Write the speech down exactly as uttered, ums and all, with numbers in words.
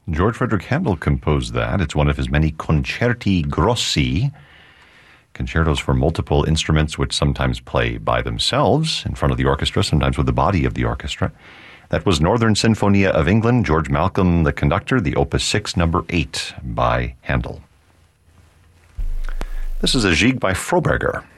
George Frederick Handel composed that. It's one of his many concerti grossi, concertos for multiple instruments which sometimes play by themselves in front of the orchestra, sometimes with the body of the orchestra. That was Northern Sinfonia of England, George Malcolm, the conductor, the Opus six, number eight by Handel. This is a Gigue by Froberger.